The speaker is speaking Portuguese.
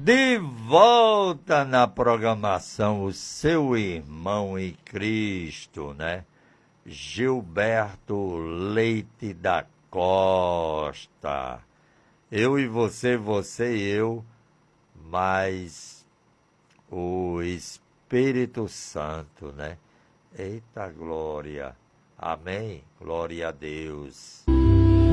De volta na programação, o seu irmão em Cristo, né? Gilberto Leite da Costa. Eu e você, você e eu, mas o Espírito Santo, né? Eita glória. Amém? Glória a Deus.